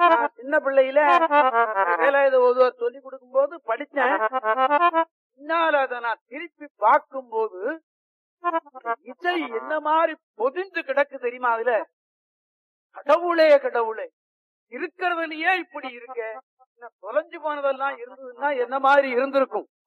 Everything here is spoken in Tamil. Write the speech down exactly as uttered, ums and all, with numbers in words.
நான் சின்ன பிள்ளையில வேலாயுத ஓதுவார் சொல்லி கொடுக்கும் போது படிச்சேன். பின்னால அதை நான் திருப்பி பார்க்கும் போது இசை என்ன மாதிரி பொதிந்து கிடக்கு தெரியுமா? அதுல கடவுளே கடவுளே இருக்கிறதுலயே இப்படி இருக்க, தொலைஞ்சு போனதெல்லாம் இருந்ததுன்னா என்ன மாதிரி இருந்திருக்கும்.